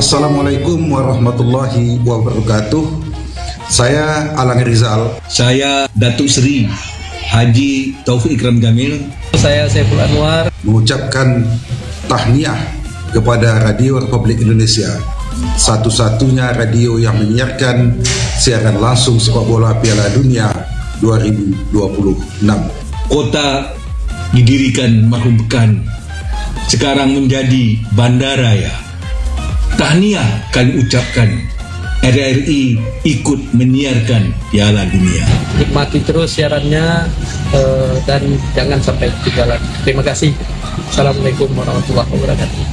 Assalamualaikum warahmatullahi wabarakatuh. Saya Alang Rizal. Saya Datuk Seri Haji Taufik Ikram Jamil. Saya Saiful Anwar. Mengucapkan tahniah kepada Radio Republik Indonesia, satu-satunya radio yang menyiarkan siaran langsung sepak bola Piala Dunia 2026. Kota didirikan marhum Bekan, sekarang menjadi bandaraya. Tahniah kami ucapkan, RRI ikut menyiarkan Piala Dunia. Nikmati terus siarannya dan jangan sampai ketinggalan. Terima kasih. Assalamualaikum warahmatullahi wabarakatuh.